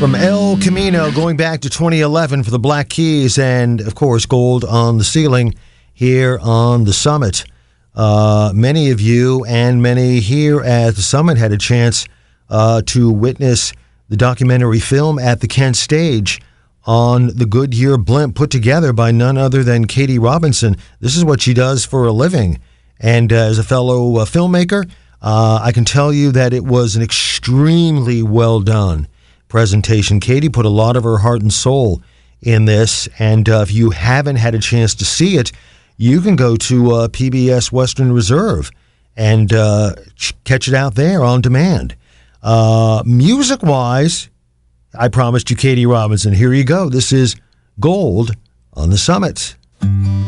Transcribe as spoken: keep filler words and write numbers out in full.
From El Camino, going back to twenty eleven for the Black Keys, and, of course, Gold on the Ceiling here on the Summit. Uh, many of you and many here at the Summit had a chance uh, to witness the documentary film at the Kent Stage on the Goodyear blimp put together by none other than Katie Robinson. This is what she does for a living. And uh, as a fellow uh, filmmaker, uh, I can tell you that it was an extremely well done presentation. Katie put a lot of her heart and soul in this, and uh, if you haven't had a chance to see it, you can go to uh, P B S Western Reserve and uh, ch- catch it out there on demand. Uh, music-wise, I promised you Katie Robinson. Here you go. This is Gold on the Summit.